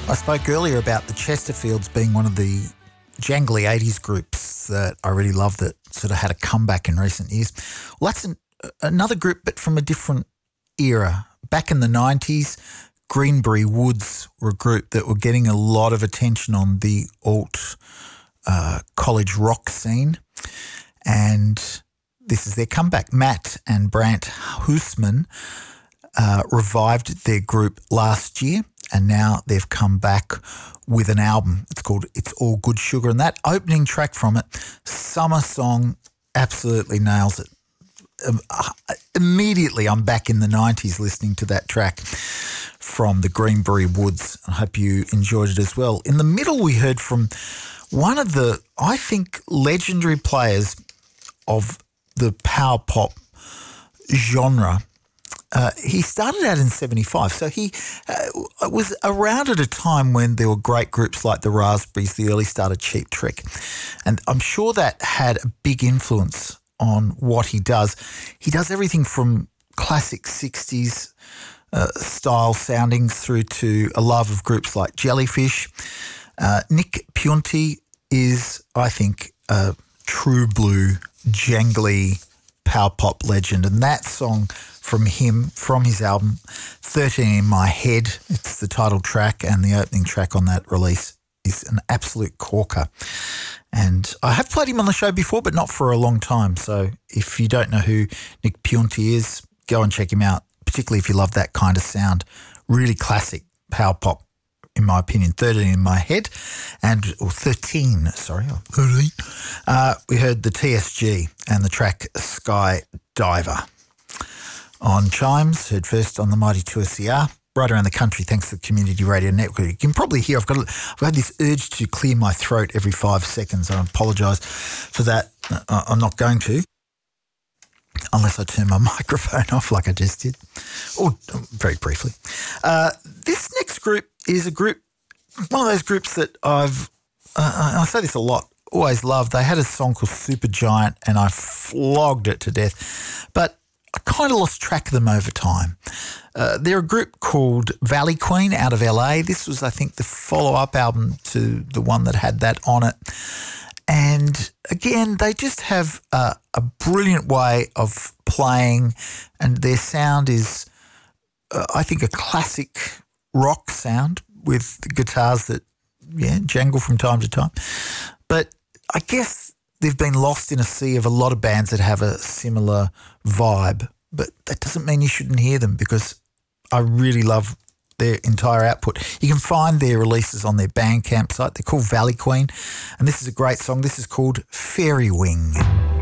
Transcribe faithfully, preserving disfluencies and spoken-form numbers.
I spoke earlier about the Chesterfields being one of the jangly eighties groups that I really love that sort of had a comeback in recent years. Well, that's an, another group but from a different era. Back in the nineties, Greenbury Woods were a group that were getting a lot of attention on the alt uh, college rock scene, and this is their comeback. Matt and Brant Hoosman uh, revived their group last year, and now they've come back with an album. It's called It's All Good Sugar, and that opening track from it, Summer Song, absolutely nails it. Um, uh, immediately I'm back in the nineties listening to that track from the Greenbury Woods. I hope you enjoyed it as well. In the middle we heard from one of the, I think, legendary players of the power pop genre. Uh, he started out in seventy-five, so he uh, was around at a time when there were great groups like the Raspberries, the early start of Cheap Trick, and I'm sure that had a big influence on what he does. He does everything from classic sixties uh, style soundings through to a love of groups like Jellyfish. Uh, Nick Piunti is, I think, a true blue, jangly power pop legend, and that song from him, from his album, thirteen in My Head, it's the title track, and the opening track on that release is an absolute corker. And I have played him on the show before, but not for a long time. So if you don't know who Nick Piunti is, go and check him out, particularly if you love that kind of sound. Really classic power pop, in my opinion. thirteen in My Head, and or thirteen, sorry, thirteen. Uh, we heard the T S G and the track Sky Diver. On Chimes, heard first on the Mighty two S C R, right around the country thanks to the Community Radio Network. You can probably hear I've got I've had this urge to clear my throat every five seconds. I apologise for that. I'm not going to, unless I turn my microphone off like I just did, or very briefly. Uh, this next group is a group, one of those groups that I've, uh, I say this a lot, always loved. They had a song called Supergiant and I flogged it to death, but I kind of lost track of them over time. Uh, they're a group called Valley Queen out of L A. This was, I think, the follow-up album to the one that had that on it. And again, they just have a, a brilliant way of playing, and their sound is, uh, I think, a classic rock sound with the guitars that, yeah, jangle from time to time. But I guess they've been lost in a sea of a lot of bands that have a similar vibe, but that doesn't mean you shouldn't hear them, because I really love their entire output. You can find their releases on their Bandcamp site. They're called Valley Queen, and this is a great song. This is called Fairy Wing.